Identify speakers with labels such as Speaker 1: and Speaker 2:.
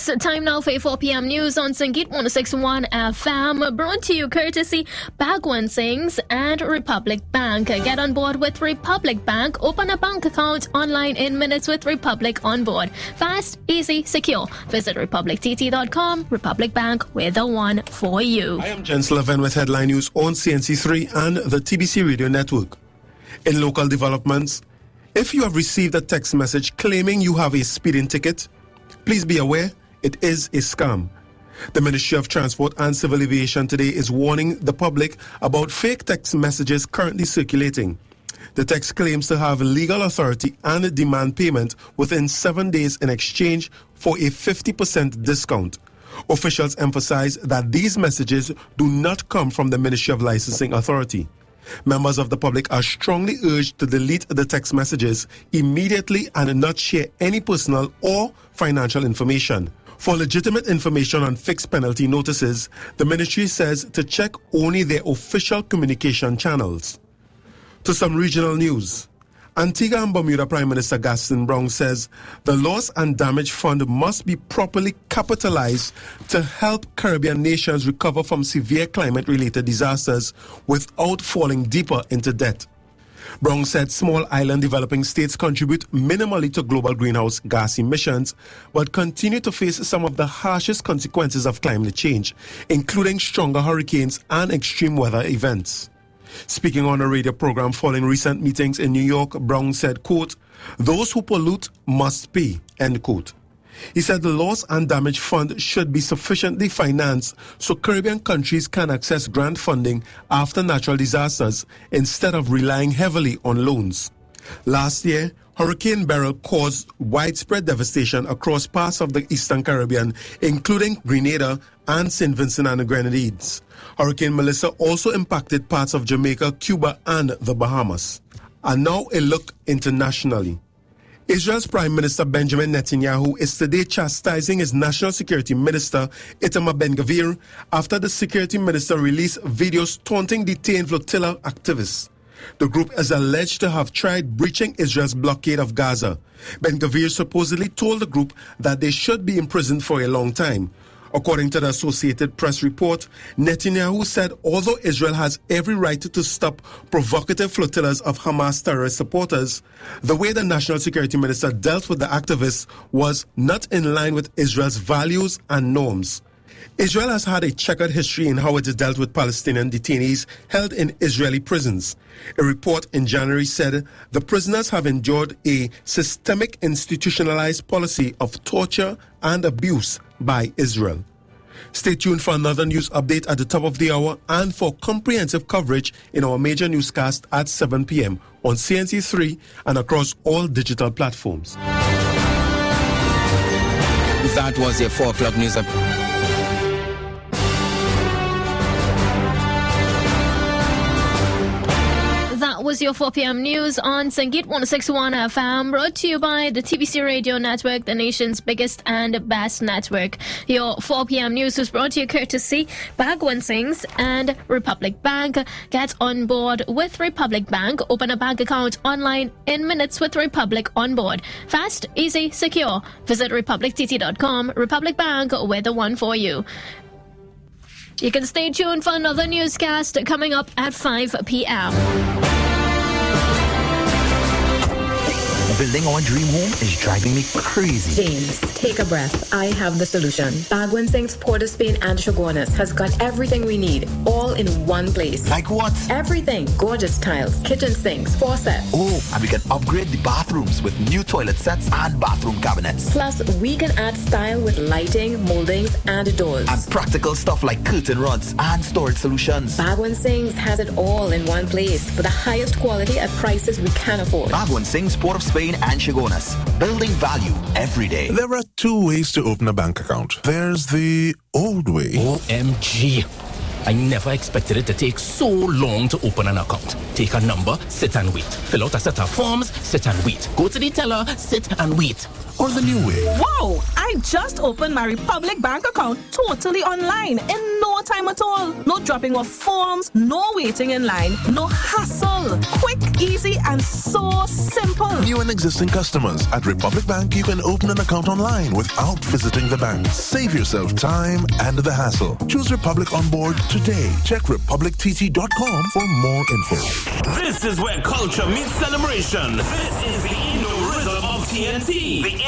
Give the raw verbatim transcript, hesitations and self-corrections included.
Speaker 1: It's time now for four p.m. news on Sangeet one oh six point one F M, brought to you courtesy Bhagwan Singh's and Republic Bank. Get on board with Republic Bank. Open a bank account online in minutes with Republic on board. Fast, easy, secure. Visit republic t t dot com. Republic Bank, we're the one for you.
Speaker 2: I am Jens Levin with headline news on C N C three and the T B C Radio Network. In local developments, if you have received a text message claiming you have a speeding ticket, please be aware it is a scam. The Ministry of Transport and Civil Aviation today is warning the public about fake text messages currently circulating. The text claims to have legal authority and demand payment within seven days in exchange for a fifty percent discount. Officials emphasize that these messages do not come from the Ministry of Licensing Authority. Members of the public are strongly urged to delete the text messages immediately and not share any personal or financial information. For legitimate information on fixed penalty notices, the ministry says to check only their official communication channels. To some regional news. Antigua and Bermuda Prime Minister Gaston Browne says the Loss and Damage Fund must be properly capitalized to help Caribbean nations recover from severe climate-related disasters without falling deeper into debt. Browne said small island developing states contribute minimally to global greenhouse gas emissions, but continue to face some of the harshest consequences of climate change, including stronger hurricanes and extreme weather events. Speaking on a radio program following recent meetings in New York, Browne said, quote, "Those who pollute must pay," end quote. He said the Loss and Damage Fund should be sufficiently financed so Caribbean countries can access grant funding after natural disasters instead of relying heavily on loans. Last year, Hurricane Beryl caused widespread devastation across parts of the Eastern Caribbean, including Grenada and Saint Vincent and the Grenadines. Hurricane Melissa also impacted parts of Jamaica, Cuba, and the Bahamas. And now a look internationally. Israel's Prime Minister Benjamin Netanyahu is today chastising his National Security Minister Itamar Ben-Gvir after the Security Minister released videos taunting detained flotilla activists. The group is alleged to have tried breaching Israel's blockade of Gaza. Ben-Gvir supposedly told the group that they should be imprisoned for a long time. According to the Associated Press report, Netanyahu said although Israel has every right to stop provocative flotillas of Hamas terrorist supporters, the way the National Security Minister dealt with the activists was not in line with Israel's values and norms. Israel has had a checkered history in how it has dealt with Palestinian detainees held in Israeli prisons. A report in January said the prisoners have endured a systemic institutionalized policy of torture and abuse by Israel. Stay tuned for another news update at the top of the hour and for comprehensive coverage in our major newscast at seven p.m. on C N C three and across all digital platforms.
Speaker 3: That was your four o'clock news update.
Speaker 1: Was your four p.m. news on Sangeet one oh six point one F M, brought to you by the T B C Radio Network, the nation's biggest and best network. Your four p.m. news was brought to you courtesy Bhagwan Singh's and Republic Bank. Get on board with Republic Bank. Open a bank account online in minutes with Republic on board. Fast, easy, secure. Visit republic t t dot com. Republic Bank, we're the one for you. You can stay tuned for another newscast coming up at five p.m.
Speaker 4: Building our dream home is driving me crazy.
Speaker 5: James, take a breath. I have the solution. Bhagwan Singh's Port of Spain and Chaguanas has got everything we need, all in one place.
Speaker 4: Like what?
Speaker 5: Everything. Gorgeous tiles, kitchen sinks, faucets.
Speaker 4: Oh, and we can upgrade the bathrooms with new toilet sets and bathroom cabinets.
Speaker 5: Plus, we can add style with lighting, moldings, and doors.
Speaker 4: And practical stuff like curtain rods and storage solutions.
Speaker 5: Bhagwan Singh's has it all in one place for the highest quality at prices we can afford.
Speaker 4: Bhagwan Singh's Port of Spain and Chaguanas, building value every day.
Speaker 6: There are two ways to open a bank account. There's the old way.
Speaker 7: O M G. I never expected it to take so long to open an account. Take a number, sit and wait. Fill out a set of forms, sit and wait. Go to the teller, sit and wait.
Speaker 6: or the new way?
Speaker 8: Wow! I just opened my Republic Bank account totally online in no time at all. No dropping of forms, no waiting in line, no hassle. Quick, easy, and so simple.
Speaker 6: New and existing customers at Republic Bank, you can open an account online without visiting the bank. Save yourself time and the hassle. Choose Republic on board today. Check republic t t dot com for more info.
Speaker 9: This is where culture meets celebration. This is the Indo Rhythm of T N T. The